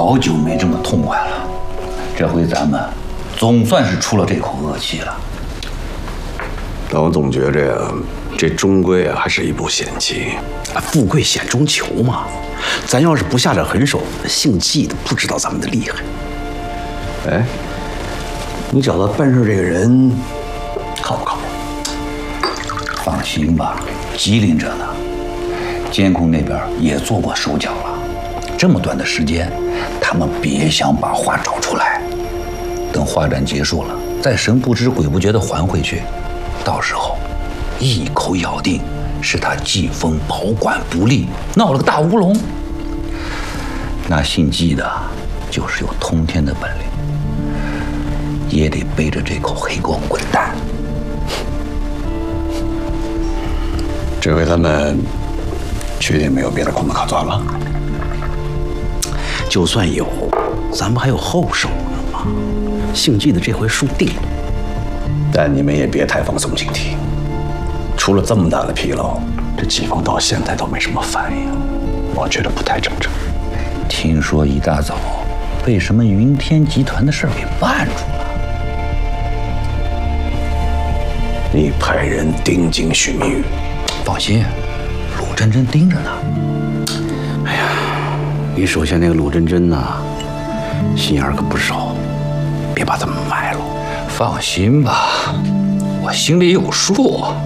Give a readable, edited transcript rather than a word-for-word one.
好久没这么痛快了，这回咱们总算是出了这口恶气了。 但我总觉着呀，这终归还是一步险棋。 富贵险中求嘛。咱要是不下点狠手，姓季的不知道咱们的厉害。哎，你找到办事这个人靠不靠谱？ 放心吧，机灵着呢。监控那边也做过手脚了，这么短的时间，他们别想把话找出来。等画展结束了，再神不知鬼不觉地还回去，到时候一口咬定是他季风保管不力，闹了个大乌龙。那姓季的，就是有通天的本领，也得背着这口黑锅滚蛋。 这回他们确定没有别的空子可钻了？ 就算有，咱们还有后手呢嘛。姓季的这回输定了。 但你们也别太放松警惕，出了这么大的纰漏，这季风到现在都没什么反应，我觉得不太正常。 听说一大早被什么云天集团的事儿给办住了。 你派人盯紧许明宇。 放心，鲁真真盯着呢。 哎呀，你手下那个鲁真真呐，心眼可不少，别把他们埋了。 放心吧，我心里有数。